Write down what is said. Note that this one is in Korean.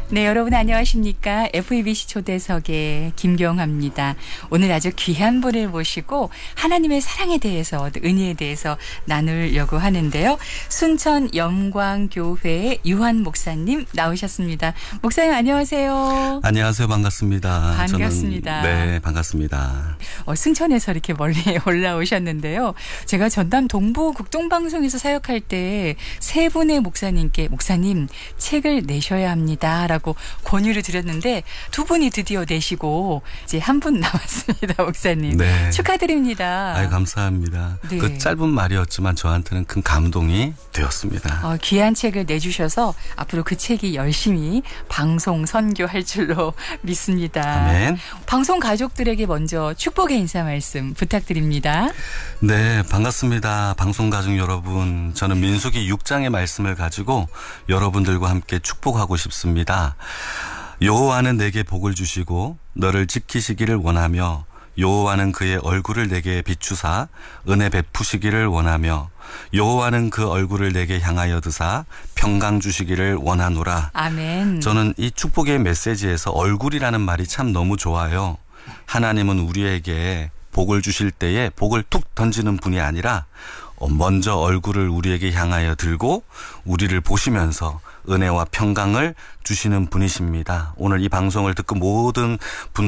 네, 여러분 안녕하십니까? FEBC 초대석의 김경화입니다. 오늘 아주 귀한 분을 모시고 하나님의 사랑에 대해서, 은혜에 대해서 나누려고 하는데요. 순천 영광교회의 유한 목사님 나오셨습니다. 목사님 안녕하세요. 안녕하세요. 반갑습니다. 반갑습니다. 네, 반갑습니다. 승천에서 이렇게 멀리 올라오셨는데요. 제가 전남 동부 국동방송에서 사역할 때 세 분의 목사님께 목사님 책을 내셔야 합니다. 라고 권유를 드렸는데 두 분이 드디어 내시고 이제 한 분 남았습니다. 목사님. 네. 축하드립니다. 아유, 감사합니다. 네. 그 짧은 말이었지만 저한테는 큰 감동이 되었습니다. 귀한 책을 내주셔서 앞으로 그 책이 열심히 방송 선교할 줄로 믿습니다. 아멘. 방송 가족들에게 먼저 축복의 인사 말씀 부탁드립니다. 네, 반갑습니다. 방송가족 여러분. 저는 민수기 6장의 말씀을 가지고 여러분들과 함께 축복하고 싶습니다. 여호와는 내게 복을 주시고 너를 지키시기를 원하며 여호와는 그의 얼굴을 내게 비추사 은혜 베푸시기를 원하며 여호와는 그 얼굴을 내게 향하여 드사 평강 주시기를 원하노라. 아멘. 저는 이 축복의 메시지에서 얼굴이라는 말이 참 너무 좋아요. 하나님은 우리에게 복을 주실 때에 복을 툭 던지는 분이 아니라 먼저 얼굴을 우리에게 향하여 들고 우리를 보시면서 은혜와 평강을 주시는 분이십니다. 오늘 이 방송을 듣고 모든 분